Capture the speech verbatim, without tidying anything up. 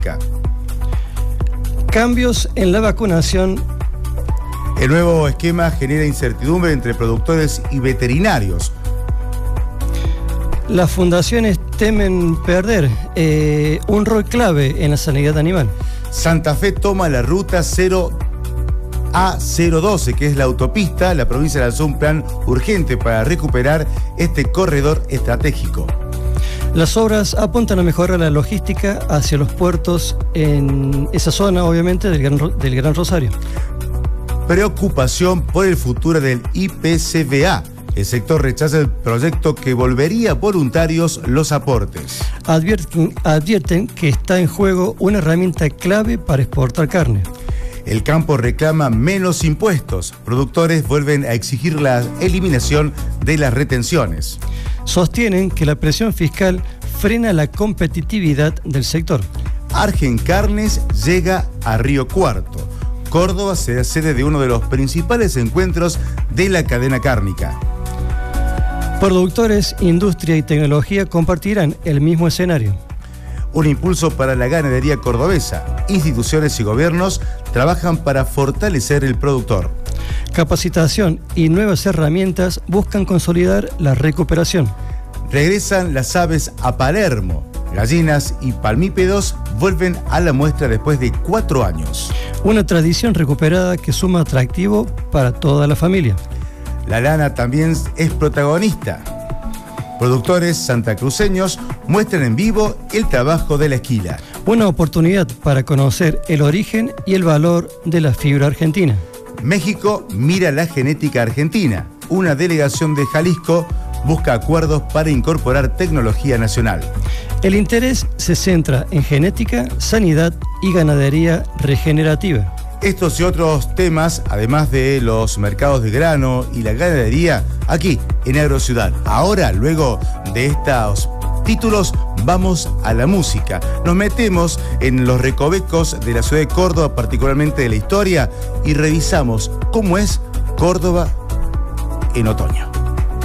Cambios en la vacunación. El nuevo esquema genera incertidumbre entre productores y veterinarios. Las fundaciones temen perder eh, un rol clave en la sanidad animal. Santa Fe toma la ruta cero A cero doce, que es la autopista. La provincia lanzó un plan urgente para recuperar este corredor estratégico. Las obras apuntan a mejorar la logística hacia los puertos en esa zona, obviamente, del Gran, del Gran Rosario. Preocupación por el futuro del I P C B A. El sector rechaza el proyecto que volvería voluntarios los aportes. Advierten, advierten que está en juego una herramienta clave para exportar carne. El campo reclama menos impuestos. Productores vuelven a exigir la eliminación de las retenciones. Sostienen que la presión fiscal frena la competitividad del sector. Argencarnes llega a Río Cuarto. Córdoba será sede de uno de los principales encuentros de la cadena cárnica. Productores, industria y tecnología compartirán el mismo escenario. Un impulso para la ganadería cordobesa. Instituciones y gobiernos trabajan para fortalecer el productor. Capacitación y nuevas herramientas buscan consolidar la recuperación. Regresan las aves a Palermo. Gallinas y palmípedos vuelven a la muestra después de cuatro años. Una tradición recuperada que suma atractivo para toda la familia. La lana también es protagonista. Productores santacruceños muestran en vivo el trabajo de la esquila. Una oportunidad para conocer el origen y el valor de la fibra argentina. México mira la genética argentina. Una delegación de Jalisco busca acuerdos para incorporar tecnología nacional. El interés se centra en genética, sanidad y ganadería regenerativa. Estos y otros temas, además de los mercados de grano y la ganadería, aquí en Agrociudad. Ahora, luego de estos títulos, vamos a la música. Nos metemos en los recovecos de la ciudad de Córdoba, particularmente de la historia, y revisamos cómo es Córdoba en otoño.